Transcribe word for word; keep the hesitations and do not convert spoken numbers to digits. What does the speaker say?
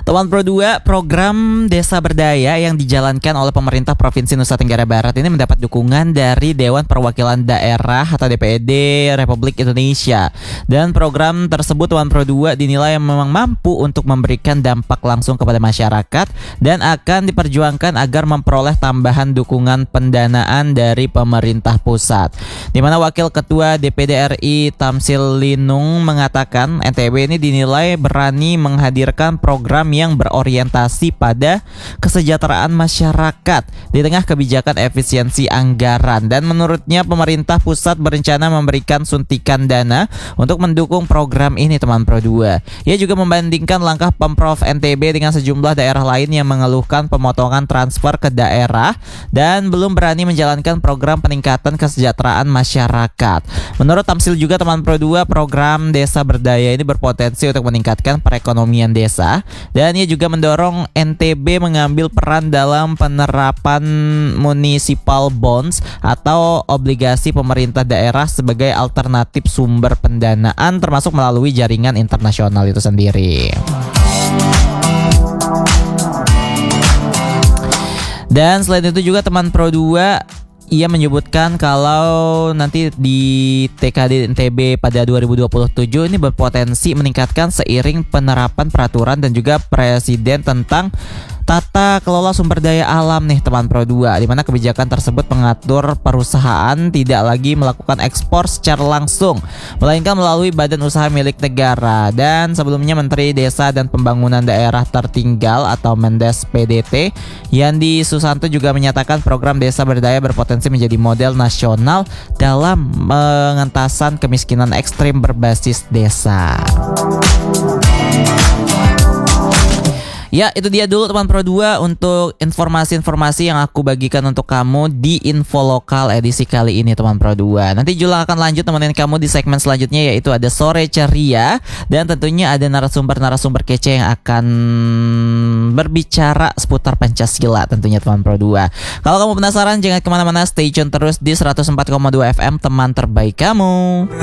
Teman Pro dua, program Desa Berdaya yang dijalankan oleh pemerintah Provinsi Nusa Tenggara Barat ini mendapat dukungan dari Dewan Perwakilan Daerah atau D P R D Republik Indonesia. Dan program tersebut Teman Pro dua dinilai memang mampu untuk memberikan dampak langsung kepada masyarakat dan akan diperjuangkan agar memperoleh tambahan dukungan pendanaan dari pemerintah pusat. Di mana Wakil Ketua D P D R I Tamsil Linung mengatakan N T B ini dinilai berani menghadirkan program yang berorientasi pada kesejahteraan masyarakat di tengah kebijakan efisiensi anggaran, dan menurutnya pemerintah pusat berencana memberikan suntikan dana untuk mendukung program ini Teman Pro dua. Ia juga membandingkan langkah Pemprov N T B dengan sejumlah daerah lain yang mengeluhkan pemotongan transfer ke daerah dan belum berani menjalankan program peningkatan kesejahteraan masyarakat. Menurut Tamsil juga Teman Pro dua, program Desa Berdaya ini berpotensi untuk meningkatkan perekonomian desa, dan ia juga mendorong N T B mengambil peran dalam penerapan municipal bonds atau obligasi pemerintah daerah sebagai alternatif sumber pendanaan, termasuk melalui jaringan internasional itu sendiri. Dan selain itu juga Teman Pro dua, ia menyebutkan kalau nanti di T K D N T B pada dua ribu dua puluh tujuh ini berpotensi meningkatkan seiring penerapan peraturan dan juga presiden tentang tata kelola sumber daya alam nih Teman Pro dua, di mana kebijakan tersebut mengatur perusahaan tidak lagi melakukan ekspor secara langsung melainkan melalui badan usaha milik negara. Dan sebelumnya Menteri Desa dan Pembangunan Daerah Tertinggal atau Mendes P D T Yandi Susanto juga menyatakan program Desa Berdaya berpotensi menjadi model nasional dalam pengentasan kemiskinan ekstrim berbasis desa. Ya, itu dia dulu Teman Pro dua untuk informasi-informasi yang aku bagikan untuk kamu di Info Lokal edisi kali ini Teman Pro dua. Nanti Jula akan lanjut temenin kamu di segmen selanjutnya, yaitu ada Sore Ceria, dan tentunya ada narasumber-narasumber kece yang akan berbicara seputar Pancasila tentunya Teman Pro dua. Kalau kamu penasaran jangan kemana-mana, stay tune terus di seratus empat koma dua F M teman terbaik kamu.